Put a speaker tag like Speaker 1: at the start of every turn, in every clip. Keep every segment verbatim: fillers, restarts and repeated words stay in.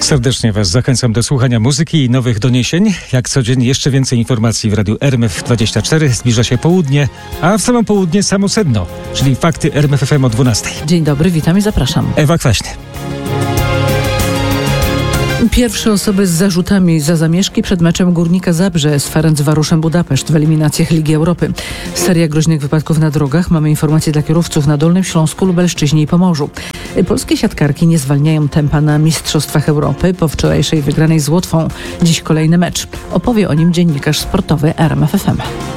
Speaker 1: Serdecznie Was zachęcam do słuchania muzyki i nowych doniesień. Jak co dzień jeszcze więcej informacji w radiu R M F dwadzieścia cztery. Zbliża się południe, a w samo południe samo sedno, czyli fakty R M F F M o dwunastej.
Speaker 2: Dzień dobry, witam i zapraszam.
Speaker 1: Ewa Kwaśny.
Speaker 2: Pierwsze osoby z zarzutami za zamieszki przed meczem Górnika Zabrze z Ferencvaroszem Budapeszt w eliminacjach Ligi Europy. Seria groźnych wypadków na drogach. Mamy informacje dla kierowców na Dolnym Śląsku, Lubelszczyźnie i Pomorzu. Polskie siatkarki nie zwalniają tempa na Mistrzostwach Europy po wczorajszej wygranej z Łotwą. Dziś kolejny mecz. Opowie o nim dziennikarz sportowy R M F F M.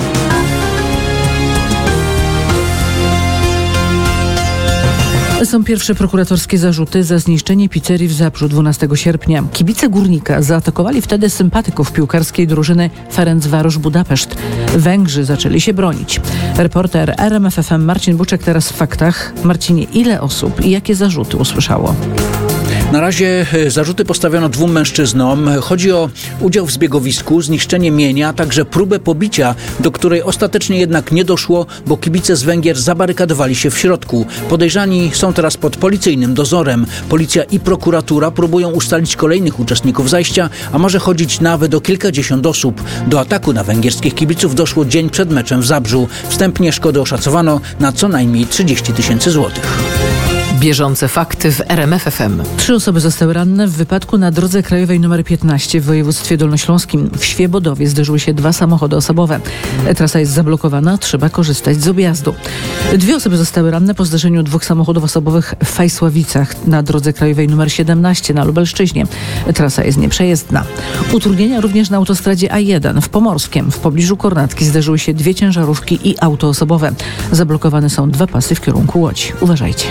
Speaker 2: Są pierwsze prokuratorskie zarzuty za zniszczenie pizzerii w Zabrzu dwunastego sierpnia. Kibice Górnika zaatakowali wtedy sympatyków piłkarskiej drużyny Ferencvarosz Budapeszt. Węgrzy zaczęli się bronić. Reporter R M F F M Marcin Buczek teraz w faktach. Marcinie, ile osób i jakie zarzuty usłyszało?
Speaker 3: Na razie zarzuty postawiono dwóm mężczyznom. Chodzi o udział w zbiegowisku, zniszczenie mienia, a także próbę pobicia, do której ostatecznie jednak nie doszło, bo kibice z Węgier zabarykadowali się w środku. Podejrzani są teraz pod policyjnym dozorem. Policja i prokuratura próbują ustalić kolejnych uczestników zajścia, a może chodzić nawet o kilkadziesiąt osób. Do ataku na węgierskich kibiców doszło dzień przed meczem w Zabrzu. Wstępnie szkody oszacowano na co najmniej trzydzieści tysięcy złotych.
Speaker 4: Bieżące fakty w R M F F M.
Speaker 2: Trzy osoby zostały ranne w wypadku na drodze krajowej nr piętnaście w województwie dolnośląskim. W Świebodowie zderzyły się dwa samochody osobowe. Trasa jest zablokowana, trzeba korzystać z objazdu. Dwie osoby zostały ranne po zderzeniu dwóch samochodów osobowych w Fajsławicach na drodze krajowej nr siedemnaście na Lubelszczyźnie. Trasa jest nieprzejezdna. Utrudnienia również na autostradzie A jeden w Pomorskiem. W pobliżu Kornatki zderzyły się dwie ciężarówki i auto osobowe. Zablokowane są dwa pasy w kierunku Łodzi. Uważajcie.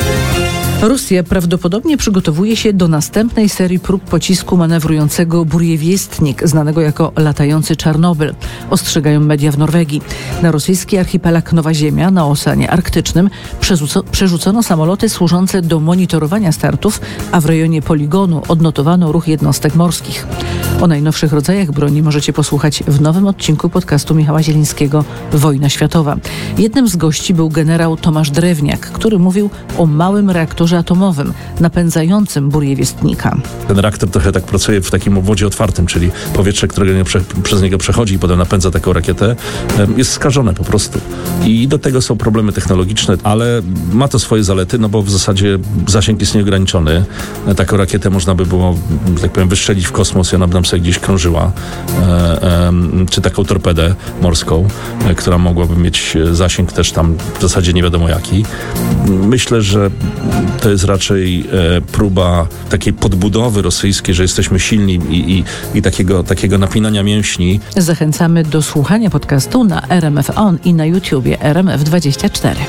Speaker 2: Rosja prawdopodobnie przygotowuje się do następnej serii prób pocisku manewrującego Burjewiestnik, znanego jako latający Czarnobyl. Ostrzegają media w Norwegii. Na rosyjski archipelag Nowa Ziemia na Oceanie Arktycznym przerzuco- przerzucono samoloty służące do monitorowania startów, a w rejonie poligonu odnotowano ruch jednostek morskich. O najnowszych rodzajach broni możecie posłuchać w nowym odcinku podcastu Michała Zielińskiego Wojna Światowa. Jednym z gości był generał Tomasz Drewniak, który mówił o małym reaktorze atomowym napędzającym Burjewiestnika.
Speaker 5: Ten reaktor trochę tak pracuje w takim obwodzie otwartym, czyli powietrze, które nie prze, przez niego przechodzi i potem napędza taką rakietę, jest skażone po prostu. I do tego są problemy technologiczne, ale ma to swoje zalety, no bo w zasadzie zasięg jest nieograniczony. Taką rakietę można by było, tak powiem, wystrzelić w kosmos i ona by nam sobie gdzieś krążyła. E, e, czy taką torpedę morską, e, która mogłaby mieć zasięg też tam w zasadzie nie wiadomo jaki. Myślę, że to jest raczej e, próba takiej podbudowy rosyjskiej, że jesteśmy silni i, i, i takiego, takiego napinania mięśni.
Speaker 2: Zachęcamy do słuchania podcastu na R M F On i na YouTubie R M F dwadzieścia cztery.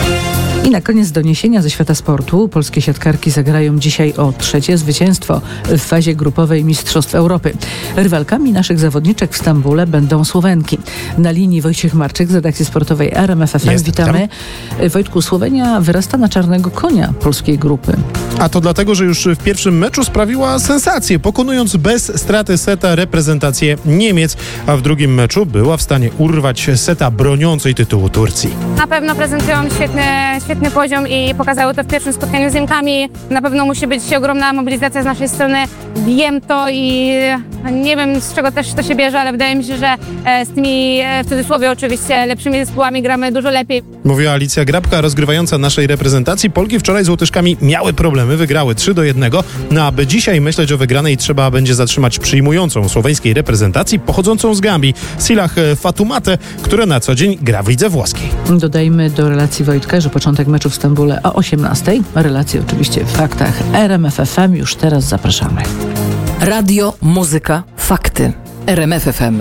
Speaker 2: I na koniec doniesienia ze świata sportu. Polskie siatkarki zagrają dzisiaj o trzecie zwycięstwo w fazie grupowej Mistrzostw Europy. Rywalkami naszych zawodniczek w Stambule będą Słowenki. Na linii Wojciech Marczyk z redakcji sportowej R M F F M.
Speaker 6: Jest,
Speaker 2: witamy. Tam. Wojtku, Słowenia wyrasta na czarnego konia polskiej grupy.
Speaker 6: A to dlatego, że już w pierwszym meczu sprawiła sensację, pokonując bez straty seta reprezentację Niemiec, a w drugim meczu była w stanie urwać seta broniącej tytułu Turcji.
Speaker 7: Na pewno prezentują świetny, świetny poziom i pokazały to w pierwszym spotkaniu z Niemkami. Na pewno musi być ogromna mobilizacja z naszej strony. Wiem to i nie wiem, z czego też to się bierze, ale wydaje mi się, że z tymi, w cudzysłowie oczywiście, lepszymi zespołami gramy dużo lepiej.
Speaker 6: Mówiła Alicja Grabka, rozgrywająca naszej reprezentacji. Polki wczoraj z Łotyszkami miały problemy, wygrały trzy do jednego. No aby dzisiaj myśleć o wygranej, trzeba będzie zatrzymać przyjmującą słoweńskiej reprezentacji, pochodzącą z Gambii, Silah Fatoumate, która na co dzień gra w lidze włoskiej.
Speaker 2: Dodajmy do relacji Wojtka, że początek meczu w Stambule o osiemnastej. Relacje oczywiście w faktach R M F F M. Już teraz zapraszamy.
Speaker 4: Radio, muzyka, fakty. R M F F M.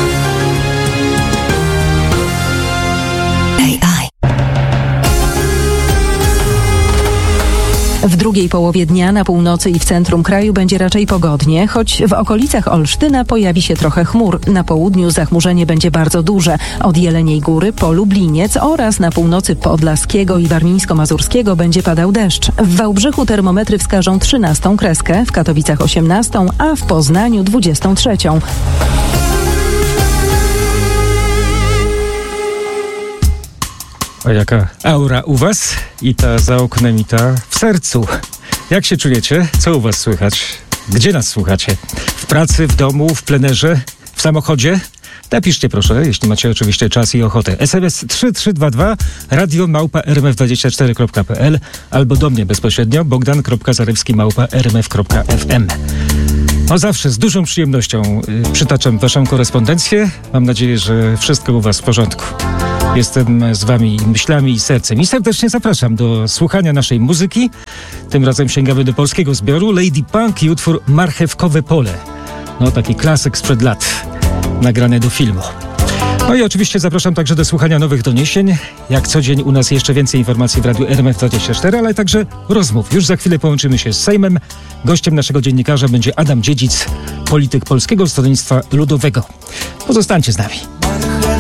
Speaker 8: W drugiej połowie dnia na północy i w centrum kraju będzie raczej pogodnie, choć w okolicach Olsztyna pojawi się trochę chmur. Na południu zachmurzenie będzie bardzo duże. Od Jeleniej Góry po Lubliniec oraz na północy Podlaskiego i Warmińsko-Mazurskiego będzie padał deszcz. W Wałbrzychu termometry wskażą trzynastą kreskę, w Katowicach osiemnastą, a w Poznaniu dwudziestą trzecią.
Speaker 1: A jaka aura u was i ta za oknem i ta w sercu. Jak się czujecie? Co u was słychać? Gdzie nas słuchacie? W pracy, w domu, w plenerze, w samochodzie? Napiszcie proszę, jeśli macie oczywiście czas i ochotę. S M S trzy trzy dwa dwa, radio małpa r m f dwadzieścia cztery kropka p l albo do mnie bezpośrednio bogdan kropka zarewski małpa r m f kropka f m. No zawsze z dużą przyjemnością y, przytaczam waszą korespondencję. Mam nadzieję, że wszystko u was w porządku. Jestem z wami myślami i sercem. I serdecznie zapraszam do słuchania naszej muzyki. Tym razem sięgamy do polskiego zbioru Lady Punk i utwór Marchewkowe Pole. No taki klasyk sprzed lat, nagrany do filmu. No i oczywiście zapraszam także do słuchania nowych doniesień. Jak co dzień u nas jeszcze więcej informacji w Radiu R M F dwadzieścia cztery, ale także rozmów. Już za chwilę połączymy się z Sejmem. Gościem naszego dziennikarza będzie Adam Dziedzic, polityk Polskiego Stronnictwa Ludowego. Pozostańcie z nami.